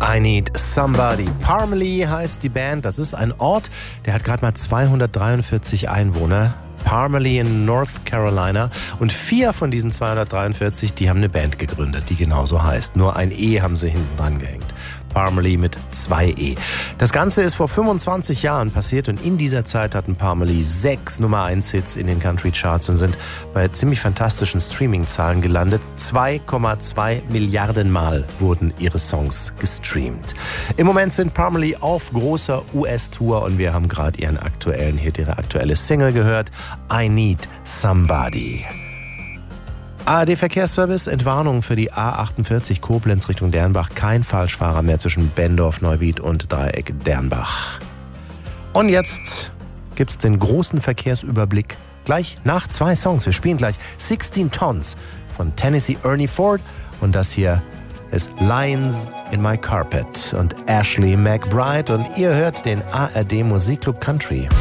I Need Somebody. Parmalee heißt die Band. Das ist ein Ort, der hat gerade mal 243 Einwohner. Parmalee in North Carolina. Und 4 von diesen 243, die haben eine Band gegründet, die genauso heißt. Nur ein E haben sie hinten dran gehängt. Parmalee mit 2 E. Das Ganze ist vor 25 Jahren passiert und in dieser Zeit hatten Parmalee 6 Nummer-1-Hits in den Country-Charts und sind bei ziemlich fantastischen Streaming-Zahlen gelandet. 2,2 Milliarden Mal wurden ihre Songs gestreamt. Im Moment sind Parmalee auf großer US-Tour und wir haben gerade ihre aktuelle Single gehört, I Need Somebody. ARD-Verkehrsservice, Entwarnung für die A48 Koblenz Richtung Dernbach. Kein Falschfahrer mehr zwischen Bendorf, Neuwied und Dreieck Dernbach. Und jetzt gibt's den großen Verkehrsüberblick. Gleich nach 2 Songs. Wir spielen gleich 16 Tons von Tennessee Ernie Ford. Und das hier ist Lions in My Carpet und Ashley McBryde. Und ihr hört den ARD Musikclub Country.